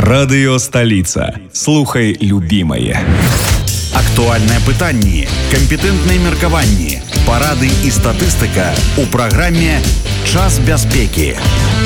Радыё Сталіца. Слухай любімае. Актуальныя пытанні, кампетэнтныя меркаванні, парады і статыстыка ў праграме «Час бяспекі».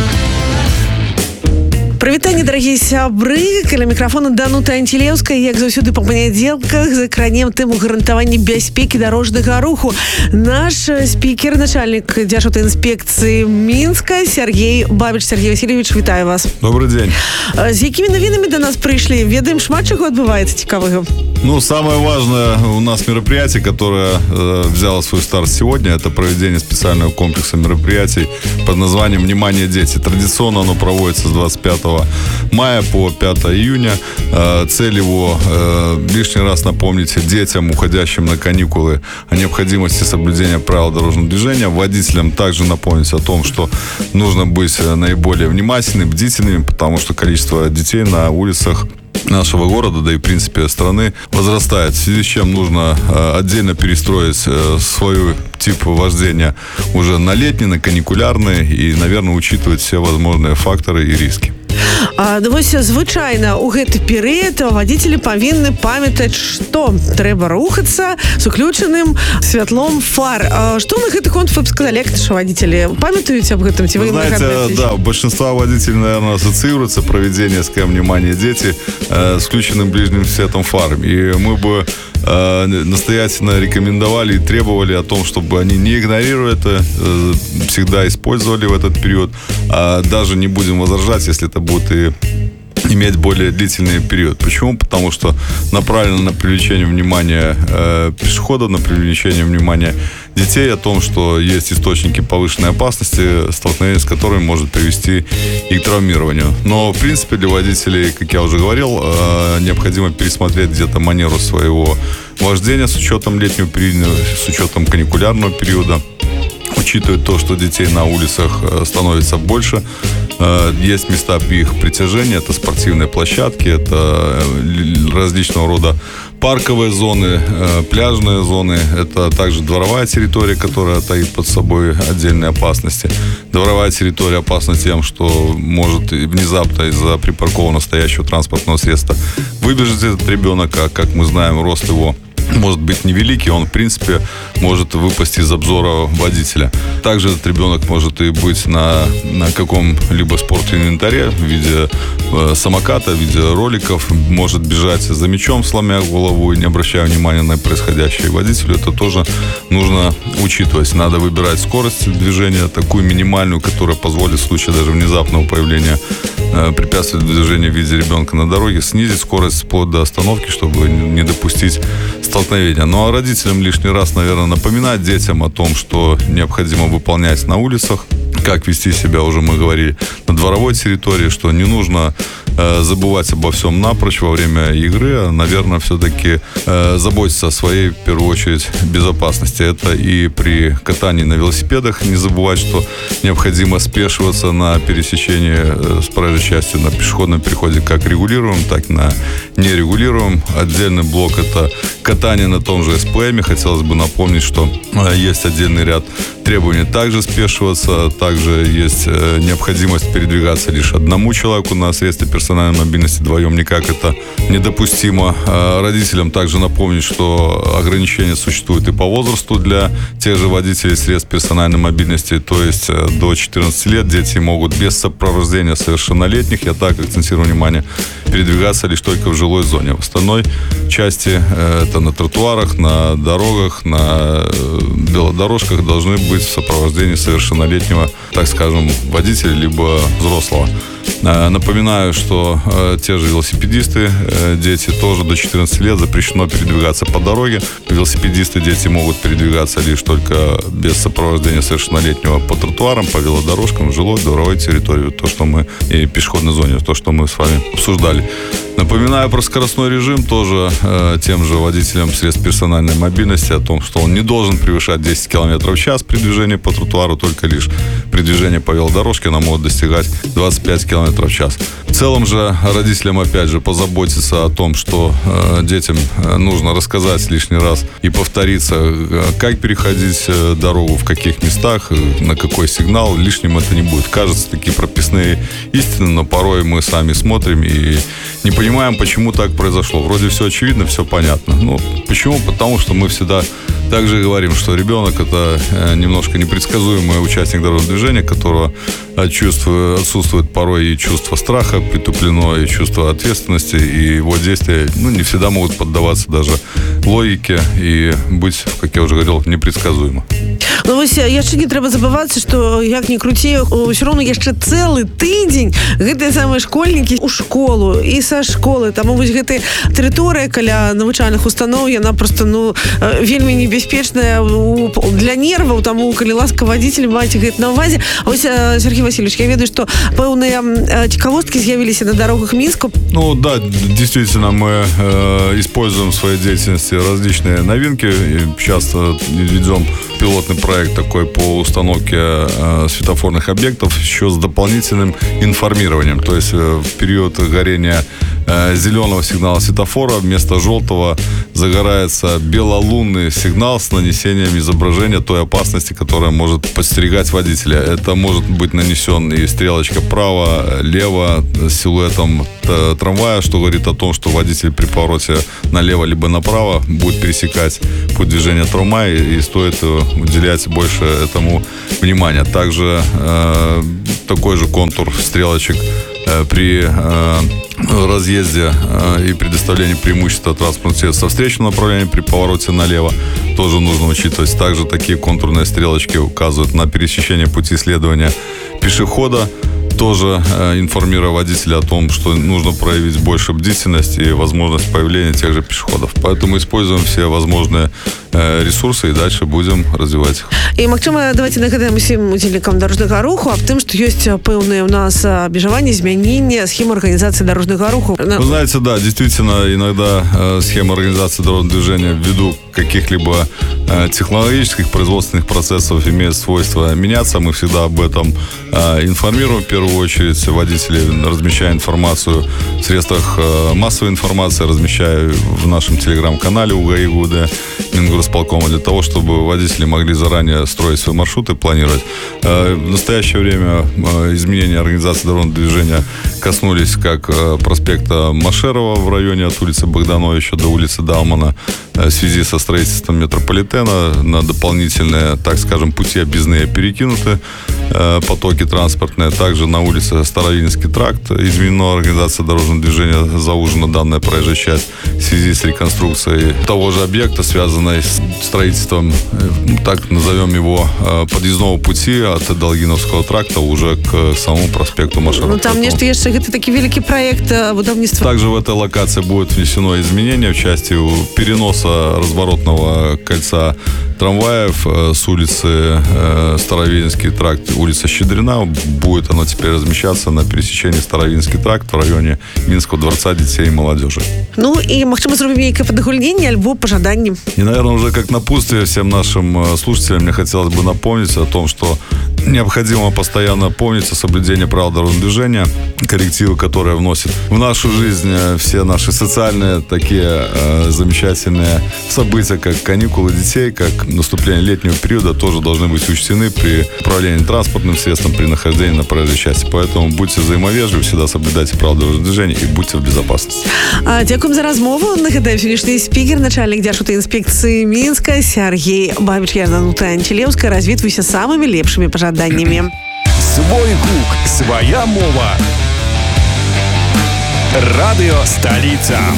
Прывітанне, дарагія сябры, каля мікрафона Данута Антилеўская, як заўсёды па панядзелках закранем тэму гарантавання бяспекі дарожнага руху. Наш спікер, начальнік Дзяржаўтаінспекцыі Мінска Сергей Бабіч. Сергей Васильевич, вітаю вас. Добрый день. З якімі навінамі до нас прыйшлі? Ведаем, шмат чаго адбываецца цікавага. Самое важное у нас мероприятие, которое взяло свой старт сегодня, это проведение специального комплекса мероприятий под названием «Внимание, дети». Традиционно оно проводится с 25 мая по 5 июня. Цель его лишний раз напомнить детям, уходящим на каникулы, о необходимости соблюдения правил дорожного движения. Водителям также напомнить о том, что нужно быть наиболее внимательными, бдительными, потому что количество детей на улицах нашего города, да и в принципе страны возрастает, в связи с чем нужно отдельно перестроить свой тип вождения уже на летний, на каникулярный и, наверное, учитывать все возможные факторы и риски. Вось звычайна ў гэты перыяд вадзіцелі павінны памятаць, што трэба рухацца з уключаным святлом фар. Што на гэты конт вы б сказалі, як нашы вадзіцелі памятаюць об гэтым? Вы знаете, да, большинство водителей, наверное, ассоциируется проведение, скажем, «Внимание, дети» с включенным ближним светом фар. И мы бы настоятельно рекомендовали и требовали о том, чтобы они, не игнорируя это, всегда использовали в этот период, а даже не будем возражать, если это будет и иметь более длительный период. Почему? Потому что направлено на привлечение внимания пешеходов, на привлечение внимания детей о том, что есть источники повышенной опасности, столкновение с которыми может привести и к травмированию. Но, в принципе, для водителей, как я уже говорил, необходимо пересмотреть где-то манеру своего вождения с учетом летнего периода, с учетом каникулярного периода, учитывая то, что детей на улицах становится больше. Есть места их притяжения, это спортивные площадки, это различного рода парковые зоны, пляжные зоны, это также дворовая территория, которая таит под собой отдельные опасности. Дворовая территория опасна тем, что может внезапно из-за припаркованного стоящего транспортного средства выбежать этот ребенок, а как мы знаем, рост его может быть невеликий, он, в принципе, может выпасть из обзора водителя. Также этот ребенок может и быть на каком-либо спортинвентаре в виде самоката, в виде роликов, может бежать за мячом, сломя голову и не обращая внимания на происходящее. Водителю это тоже нужно учитывать. Надо выбирать скорость движения, такую минимальную, которая позволит в случае даже внезапного появления препятствий движения в виде ребенка на дороге, снизить скорость вплоть до остановки, чтобы не допустить столкновения. Ну а родителям лишний раз, наверное, напоминать детям о том, что необходимо выполнять на улицах, как вести себя, уже мы говорили, на дворовой территории, что не нужно забывать обо всем напрочь во время игры, а, наверное, все-таки заботиться о своей, в первую очередь, безопасности. Это и при катании на велосипедах не забывать, что необходимо спешиваться на пересечении с проезжей частью на пешеходном переходе как регулируемым, так и на нерегулируемом. Отдельный блок – это катание на том же СПМе. Хотелось бы напомнить, что есть отдельный ряд требований также спешиваться, также есть необходимость передвигаться лишь одному человеку на средстве персональной мобильности, вдвоем никак это недопустимо. Родителям также напомнить, что ограничения существуют и по возрасту для тех же водителей средств персональной мобильности, то есть до 14 лет дети могут без сопровождения совершеннолетних, я так акцентирую внимание, передвигаться лишь только в жилой зоне. В остальной части, это на тротуарах, на дорогах, на велодорожках должны быть в сопровождении совершеннолетнего, так скажем, водителя либо взрослого. Напоминаю, что те же велосипедисты, дети тоже до 14 лет запрещено передвигаться по дороге. Велосипедисты, дети могут передвигаться лишь только без сопровождения совершеннолетнего по тротуарам, по велодорожкам, жилой, дворовой территории, то, что мы, и пешеходной зоне, то, что мы с вами обсуждали. Напоминаю про скоростной режим тоже тем же водителям средств персональной мобильности о том, что он не должен превышать 10 км в час при движении по тротуару, только лишь при движении по велодорожке она может достигать 25 км в час. В целом же родителям, опять же, позаботиться о том, что детям нужно рассказать лишний раз и повториться, как переходить дорогу, в каких местах, на какой сигнал, лишним это не будет. Кажется, такие прописные истины, но порой мы сами смотрим и не понимаем, почему так произошло. Вроде все очевидно, все понятно. Ну, почему? Потому что мы всегда также говорим, что ребенок – это немножко непредсказуемый участник дорожного движения, которого отсутствует порой и чувство страха притуплено, и чувство ответственности, и его действия не всегда могут поддаваться даже логике и быть, как я уже говорил, непредсказуемо. Ну, вось яшчэ не трэба забывацца, што як ни круці, ўсё роўна яшчэ цэлы тыдзень гэтыя самыя школьнікі ў школу і са школы. Таму вось гэтая тэрыторыя каля навучальных устаноў, яна проста вельмі небяспечная для нерваў, таму калі ласка вадзіцелі маеце гэта на ўвазе. А вось, Сергей Васильевич, я ведаю, што пэўныя цікавосткі з'явіліся на дорогах Минска. Ну да, действительно, мы используем в своей деятельности различные новинки. Сейчас ведем пилотный проект такой по установке светофорных объектов еще с дополнительным информированием. То есть в период горения зеленого сигнала светофора вместо желтого загорается белолунный сигнал с нанесением изображения той опасности, которая может подстерегать водителя. Это может быть нанесен и стрелочка право, лево с силуэтом трамвая, что говорит о том, что водитель при повороте налево либо направо будет пересекать путь движения трамвая, и стоит уделять больше этому внимания. Также такой же контур стрелочек при разъезде и предоставлении преимущества транспортных средств со встречного направления при повороте налево тоже нужно учитывать. Также такие контурные стрелочки указывают на пересечение пути следования пешехода, тоже информируя водителя о том, что нужно проявить больше бдительности и возможность появления тех же пешеходов. Поэтому используем все возможные ресурсы и дальше будем развивать их. І, магчыма, давайте нагадаем усім удзельнікам дорожнага руху аб тым, што ёсць пэўныя у нас абмежаванні, изменения схемы организации дорожного руху. Вы знаете, да, действительно, иногда схема организации дорожного движения ввиду каких-либо технологических производственных процессов имеет свойство меняться. Мы всегда об этом информируем. В первую очередь водители, размещая информацию в средствах массовой информации, размещая в нашем телеграм-канале УГАИ ГУД Мингорисполкома, для того, чтобы водители могли заранее строить свои маршруты, планировать. В настоящее время изменения организации дорожного движения коснулись как проспекта Машерова в районе от улицы Богдановича до улицы Далмана в связи со строительством метрополитена. На дополнительные, так скажем, пути объездные перекинуты потоки транспортные. Также на улице Старовинский тракт изменена организация дорожного движения, заужена данная проезжая часть в связи с реконструкцией того же объекта, связанной с строительством, так назовем его, подъездного пути от Долгиновского тракта уже к самому проспекту Машерова. Ну там нечто еще, это такой великий проект будовництва. Также в этой локации будет внесено изменение в части переноса разворотного кольца трамваев с улицы Старовинский тракт, улица Щедрина. Будет оно теперь размещаться на пересечении Старовинский тракт в районе Минского дворца детей и молодежи. Ну и, магчыма, зробім нейкае падагульненне альбо пожаданне. И, наверное, уже как напутствие всем нашим слушателям мне хотелось бы напомнить о том, что необходимо постоянно помнить о соблюдении правил дорожного движения, коррективы, которые вносят в нашу жизнь все наши социальные такие замечательные события, как каникулы детей, как наступление летнего периода, тоже должны быть учтены при управлении транспортным средством, при нахождении на проезжей части. Поэтому будьте взаимовежливы, всегда соблюдайте правила дорожного движения и будьте в безопасности. Дякуем за размову. Нагадаем, сённяшні спікер, начальник Державтоінспекції Мінска Сергей Бабич. Я Данута Антилеўская. Развітвайся самыми лепшими пожаданнями. Свой гук, своя мова. Радио «Столица».